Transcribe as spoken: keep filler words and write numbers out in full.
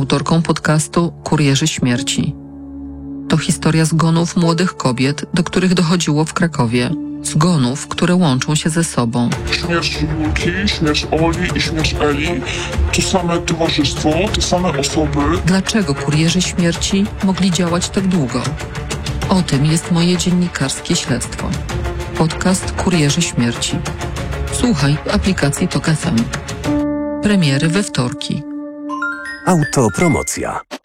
autorką podcastu Kurierzy Śmierci. To historia zgonów młodych kobiet, do których dochodziło w Krakowie. Zgonów, które łączą się ze sobą. Śmierć Julki, śmierć Oli i śmierć Eli to same towarzystwo, te same osoby. Dlaczego kurierzy śmierci mogli działać tak długo? O tym jest moje dziennikarskie śledztwo. Podcast Kurierzy Śmierci. Słuchaj w aplikacji Tok F M. Premiery we wtorki. Autopromocja.